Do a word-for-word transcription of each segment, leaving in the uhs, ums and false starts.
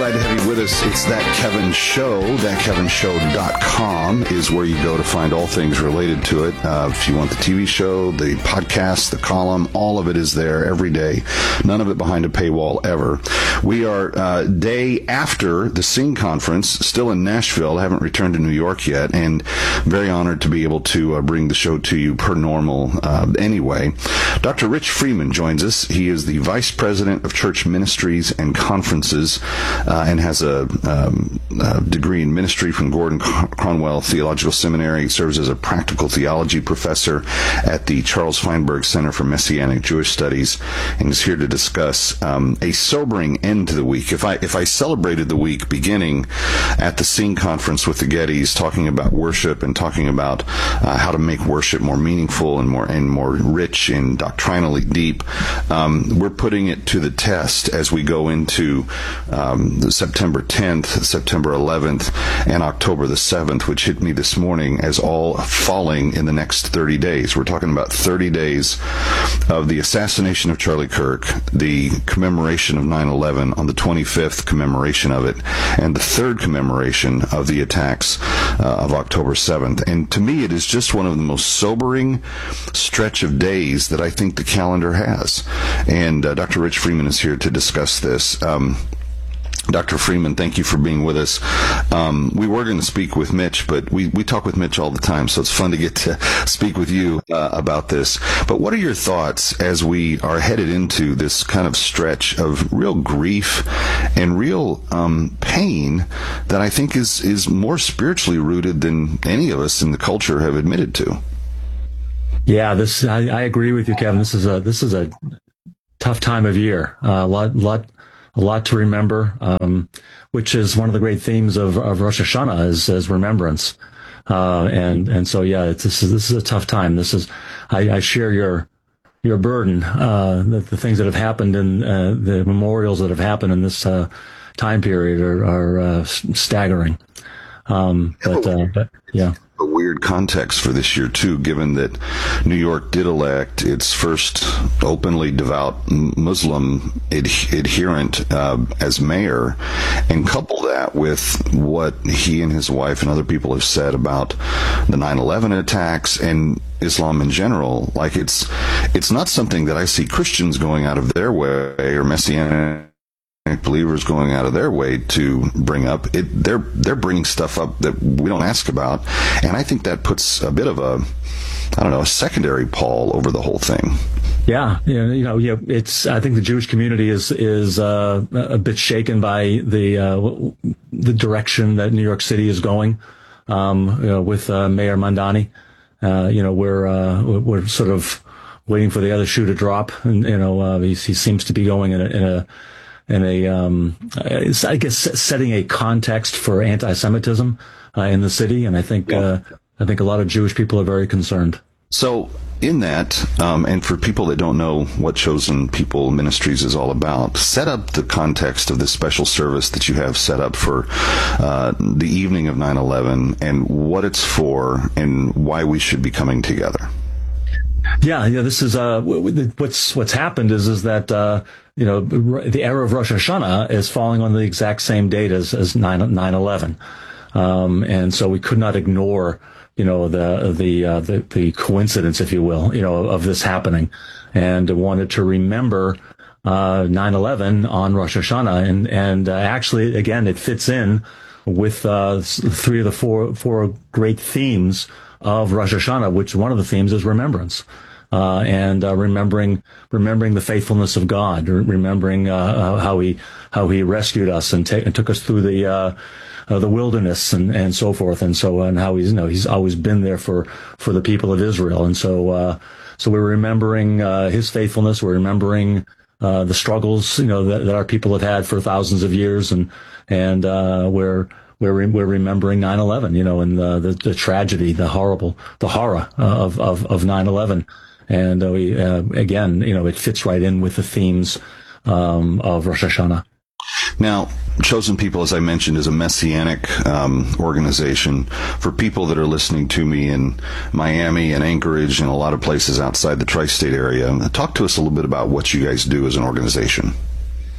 glad to have you with us. It's That Kevin Show. that kevin show dot com is where you go to find all things related to it. Uh, if you want the T V show, the podcast, the column, all of it is there every day. None of it behind a paywall ever. We are uh, day after the Sing Conference, still in Nashville. I haven't returned to New York yet, and very honored to be able to uh, bring the show to you per normal uh, anyway. Doctor Rich Freeman joins us. He is the Vice President of Church Ministries and Conferences uh, and has a, um, a degree in ministry from Gordon Conwell Theological Seminary. He serves as a practical theology professor at the Charles Feinberg Center for Messianic Jewish Studies, and is here to discuss um, a sobering end to the week. If I if I celebrated the week beginning at the Sing Conference with the Gettys, talking about worship and talking about uh, how to make worship more meaningful and more and more rich and doctrinally deep, um, we're putting it to the test as we go into um, September tenth, September eleventh, and October the seventh, which hit me this morning as all falling in the next thirty days. We're talking about thirty days of the assassination of Charlie Kirk, the commemoration of nine eleven on the twenty-fifth commemoration of it, and the third commemoration of the attacks uh, of October seventh. And to me, it is just one of the most sobering stretch of days that I think the calendar has. And uh, Doctor Rich Freeman is here to discuss this. Um, Doctor Freeman, thank you for being with us. Um, we were going to speak with Mitch, but we, we talk with Mitch all the time, so it's fun to get to speak with you uh, about this. But what are your thoughts as we are headed into this kind of stretch of real grief and real um, pain that I think is, is more spiritually rooted than any of us in the culture have admitted to? Yeah, this I, I agree with you, Kevin. This is a this is a tough time of year. Uh, a lot lot. A lot to remember, um, which is one of the great themes of, of Rosh Hashanah is, is remembrance. Uh, and, and so, yeah, it's, this is, this is a tough time. This is, I, I share your, your burden, uh, the, the things that have happened and, uh, the memorials that have happened in this, uh, time period are, are, uh, staggering. Um, but, uh, but, yeah. A weird context for this year, too, given that New York did elect its first openly devout Muslim ad- adherent uh, as mayor, and couple that with what he and his wife and other people have said about the nine eleven attacks and Islam in general. Like, it's it's not something that I see Christians going out of their way or Messianic believers going out of their way to bring up. It, they're they're bringing stuff up that we don't ask about, and I think that puts a bit of a, I don't know, a secondary pall over the whole thing. Yeah, yeah, you know, yeah, it's. I think the Jewish community is is uh, a bit shaken by the uh, the direction that New York City is going, um, you know, with uh, Mayor Mamdani. Uh, you know, we're uh, we're sort of waiting for the other shoe to drop, and you know, uh, he, he seems to be going in a, in a in a, um, I guess, setting a context for anti-Semitism uh, in the city, and I think yeah. uh, I think a lot of Jewish people are very concerned. So, in that, um, and for people that don't know what Chosen People Ministries is all about, set up the context of this special service that you have set up for uh, the evening of nine eleven, and what it's for, and why we should be coming together. Yeah, yeah. This is uh, what's what's happened is is that uh, you know the era of Rosh Hashanah is falling on the exact same date as as nine eleven, um, and so we could not ignore you know the the, uh, the the coincidence, if you will, you know of this happening, and wanted to remember uh, nine eleven on Rosh Hashanah, and and uh, actually again it fits in with uh, three of the four four great themes of Rosh Hashanah, which one of the themes is remembrance, uh, and uh, remembering remembering the faithfulness of God, remembering uh, how he how he rescued us and, ta- and took us through the uh, uh, the wilderness and, and so forth, and so and how he's you know he's always been there for, for the people of Israel, and so uh, so we're remembering uh, his faithfulness. We're remembering uh, the struggles you know that, that our people have had for thousands of years, and and uh, we're We're, re- we're remembering nine eleven, you know, and the, the, the tragedy, the horrible, the horror uh, of, of, of nine eleven. And uh, we, uh, again, you know, it fits right in with the themes um, of Rosh Hashanah. Now, Chosen People, as I mentioned, is a messianic um, organization. For people that are listening to me in Miami and Anchorage and a lot of places outside the tri-state area, talk to us a little bit about what you guys do as an organization.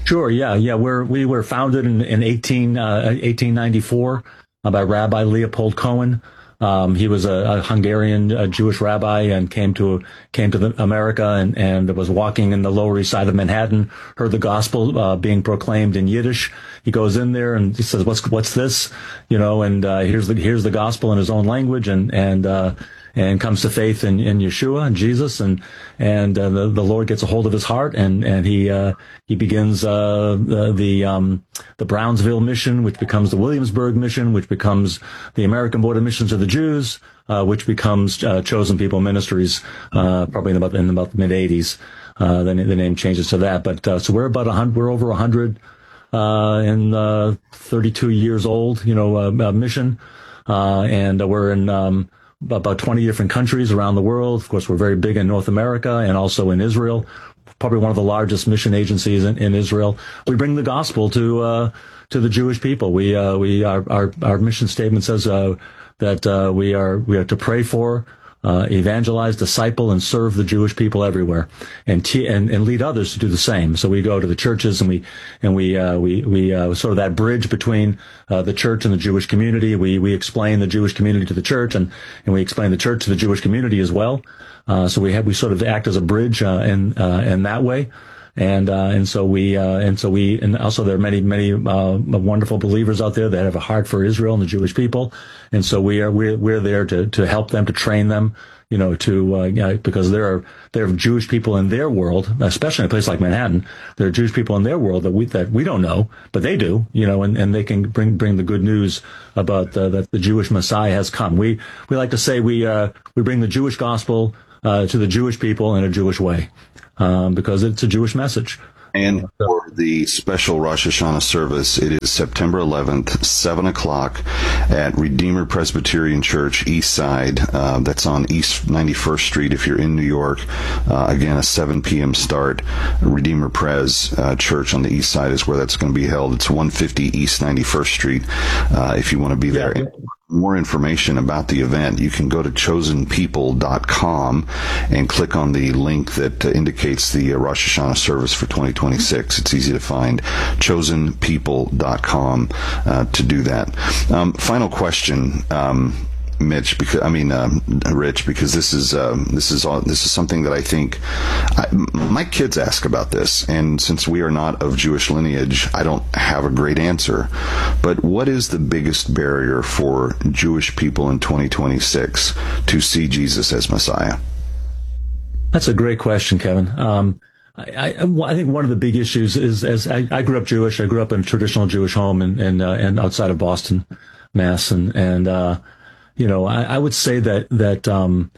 Sure. Yeah. Yeah. We're, we were founded in, in eighteen, uh, eighteen ninety-four uh, by Rabbi Leopold Cohen. Um, he was a, a Hungarian uh, Jewish rabbi and came to came to the America and, and was walking in the Lower East Side of Manhattan, heard the gospel uh, being proclaimed in Yiddish. He goes in there and he says, "What's what's this?" You know, and uh, here's the here's the gospel in his own language, and and uh, and comes to faith in, in Yeshua and Jesus, and and uh, the the Lord gets a hold of his heart, and and he uh, he begins uh, the the, um, the Brownsville mission, which becomes the Williamsburg mission, which becomes the American Board of Missions of the Jews, uh, which becomes uh, Chosen People Ministries, uh, probably in about in about the mid eighties. Uh, the, the name changes to that, but uh, so we're about a hundred, we're over a hundred uh, and uh, thirty-two years old, you know, uh, uh, mission, uh, and we're in. Um, about twenty different countries around the world. Of course, we're very big in North America and also in Israel, probably one of the largest mission agencies in, in Israel. We bring the gospel to uh, to the Jewish people. We uh, we our, our our mission statement says uh, that uh, we are we are to pray for, uh, evangelize, disciple, and serve the Jewish people everywhere, and, te- and and lead others to do the same. So we go to the churches and we and we uh, we we uh, sort of that bridge between uh, the church and the Jewish community. We we explain the Jewish community to the church, and and we explain the church to the Jewish community as well. Uh, so we have we sort of act as a bridge uh, in uh, in that way. And, uh, and so we, uh, and so we, and also there are many, many, uh, wonderful believers out there that have a heart for Israel and the Jewish people. And so we are, we're, we're there to, to help them, to train them, you know, to, uh, you know, because there are, there are Jewish people in their world, especially in a place like Manhattan. There are Jewish people in their world that we, that we don't know, but they do, you know, and, and they can bring, bring the good news about, uh, that the Jewish Messiah has come. We, we like to say we, uh, we bring the Jewish gospel, uh, to the Jewish people in a Jewish way. Um, because it's a Jewish message. And for the special Rosh Hashanah service, it is September eleventh, seven o'clock at Redeemer Presbyterian Church, East Side. Uh, that's on East ninety-first Street if you're in New York. Uh, again, a seven p.m. start. Redeemer Pres uh, Church on the East Side is where that's going to be held. It's one fifty East ninety-first Street uh, if you want to be there. Yeah. More information about the event, you can go to chosen people dot com and click on the link that uh, indicates the uh, Rosh Hashanah service for twenty twenty-six. It's easy to find, chosen people dot com uh, to do that. Um, final question, um, Mitch, because I mean, um, Rich, because this is um, this is all, this is something that I think I, my kids ask about this, and since we are not of Jewish lineage, I don't have a great answer. But what is the biggest barrier for Jewish people in twenty twenty-six to see Jesus as Messiah? That's a great question, Kevin. Um, I, I, I think one of the big issues is, as I, I grew up Jewish, I grew up in a traditional Jewish home and and, uh, and outside of Boston, Mass, and and. Uh, You know, I, I would say that that um,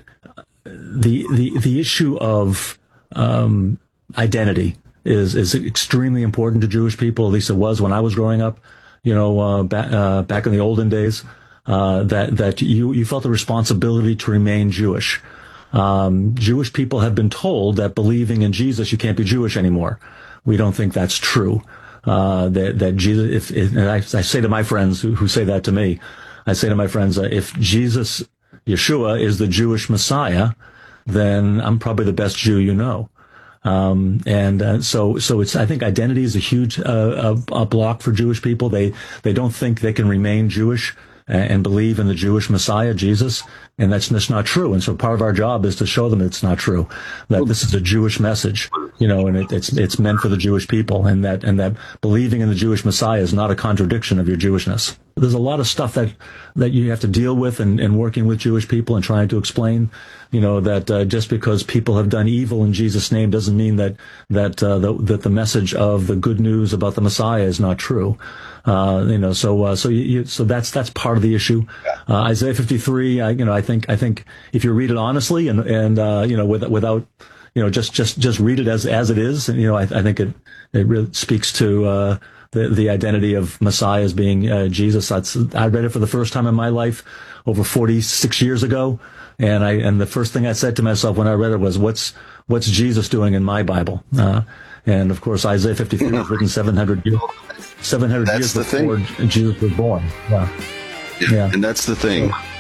the the the issue of um, identity is is extremely important to Jewish people. At least it was when I was growing up. You know, uh, back uh, back in the olden days, uh, that that you you felt a responsibility to remain Jewish. Um, Jewish people have been told that believing in Jesus, you can't be Jewish anymore. We don't think that's true. Uh, that that Jesus, if, if and I, I say to my friends who, who say that to me. I say to my friends, uh, if Jesus, Yeshua, is the Jewish Messiah, then I'm probably the best Jew you know. Um, and uh, so, so it's. I think identity is a huge uh, a, a block for Jewish people. They they don't think they can remain Jewish and, and believe in the Jewish Messiah, Jesus, and that's that's not true. And so, part of our job is to show them it's not true. That this is a Jewish message, you know, and it, it's it's meant for the Jewish people, and that and that believing in the Jewish Messiah is not a contradiction of your Jewishness. There's a lot of stuff that, that you have to deal with in, in working with Jewish people and trying to explain, you know, that uh, just because people have done evil in Jesus' name doesn't mean that that uh, the, that the message of the good news about the Messiah is not true. Uh, you know, so uh, so you, you, so that's that's part of the issue. Uh, Isaiah fifty-three, I, you know, I think I think if you read it honestly and and uh, you know with, without you know just just just read it as as it is, and you know, I, I think it it really speaks to. Uh, The, the identity of Messiah as being uh, Jesus. That's, I read it for the first time in my life over forty-six years ago, and I and the first thing I said to myself when I read it was, "What's what's Jesus doing in my Bible?" Uh, and of course, Isaiah fifty-three was written seven hundred years, seven hundred years before thing. Jesus was born. Yeah. yeah, yeah. And that's the thing.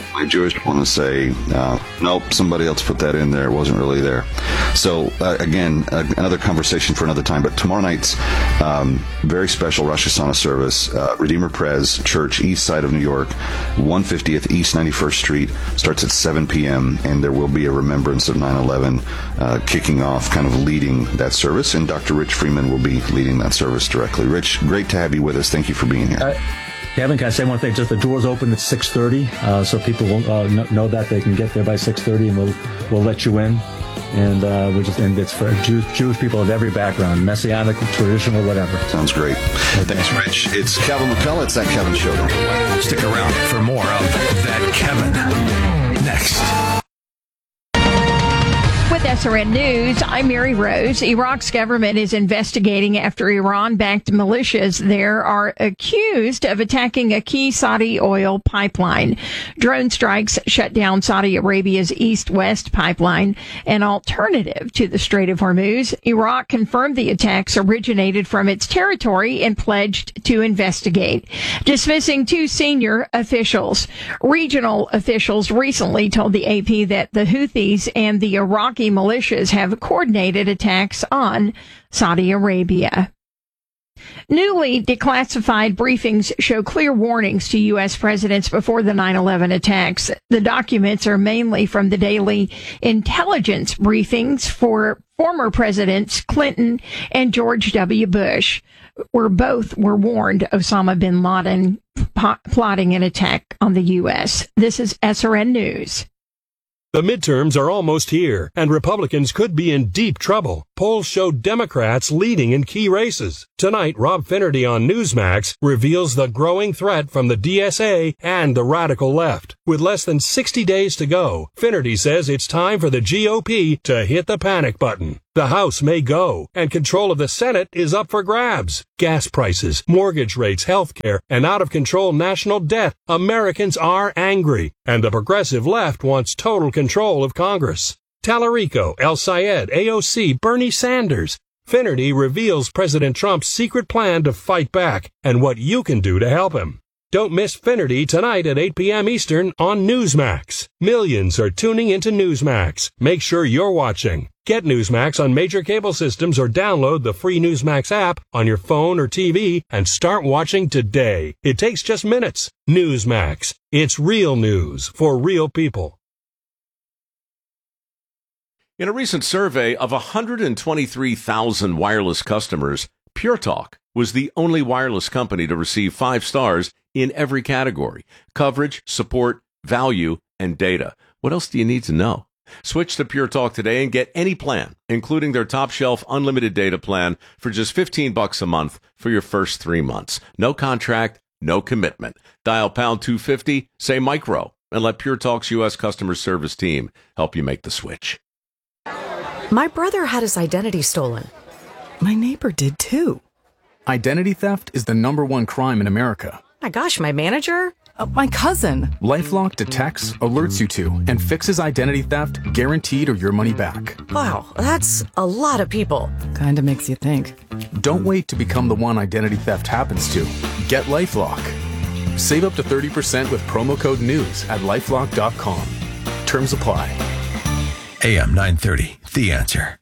my Jewish want to say, uh, nope, somebody else put that in there. It wasn't really there. So, uh, again, uh, another conversation for another time. But tomorrow night's um, very special Rosh Hashanah service, uh, Redeemer Prez Church, east side of New York, one fiftieth East ninety-first Street, starts at seven p.m., and there will be a remembrance of nine eleven uh, kicking off, kind of leading that service, and Doctor Rich Freeman will be leading that service directly. Rich, great to have you with us. Thank you for being here. Uh, Kevin, can I say one thing? Just the doors open at six thirty, uh, so people will uh, know that they can get there by six thirty, and we'll we'll let you in. And uh, we just and it's for Jew, Jewish people of every background, Messianic, traditional, whatever. Sounds great. Okay. Thanks, Rich. It's Kevin McCullough. It's That Kevin Show. Stick around for more of That Kevin next. With S R N News, I'm Mary Rose. Iraq's government is investigating after Iran-backed militias there are accused of attacking a key Saudi oil pipeline. Drone strikes shut down Saudi Arabia's east-west pipeline, an alternative to the Strait of Hormuz. Iraq confirmed the attacks originated from its territory and pledged to investigate, dismissing two senior officials. Regional officials recently told the A P that the Houthis and the Iraqi militias have coordinated attacks on Saudi Arabia. Newly declassified briefings show clear warnings to U S presidents before the nine eleven attacks. The documents are mainly from the daily intelligence briefings for former presidents Clinton and George W. Bush, where both were warned Osama bin Laden plotting an attack on the U S. This is S R N News. The midterms are almost here, and Republicans could be in deep trouble. Polls show Democrats leading in key races. Tonight, Rob Finnerty on Newsmax reveals the growing threat from the D S A and the radical left. With less than sixty days to go, Finnerty says it's time for the G O P to hit the panic button. The House may go, and control of the Senate is up for grabs. Gas prices, mortgage rates, health care, and out-of-control national debt. Americans are angry, and the progressive left wants total control of Congress. Tallarico, El Sayed, A O C, Bernie Sanders. Finnerty reveals President Trump's secret plan to fight back and what you can do to help him. Don't miss Finnerty tonight at eight p.m. Eastern on Newsmax. Millions are tuning into Newsmax. Make sure you're watching. Get Newsmax on major cable systems or download the free Newsmax app on your phone or T V and start watching today. It takes just minutes. Newsmax. It's real news for real people. In a recent survey of one hundred twenty-three thousand wireless customers, Pure Talk was the only wireless company to receive five stars in every category: coverage, support, value, and data. What else do you need to know? Switch to Pure Talk today and get any plan, including their top shelf unlimited data plan, for just fifteen bucks a month for your first three months. No contract, no commitment. Dial pound two fifty, say micro, and let Pure Talk's U S customer service team help you make the switch. My brother had his identity stolen. My neighbor did too. Identity theft is the number one crime in America. My gosh, my manager? Uh, my cousin. LifeLock detects, alerts you to, and fixes identity theft, guaranteed or your money back. Wow, that's a lot of people. Kinda makes you think. Don't wait to become the one identity theft happens to. Get LifeLock. Save up to thirty percent with promo code NEWS at lifelock dot com. Terms apply. A M nine thirty, The Answer.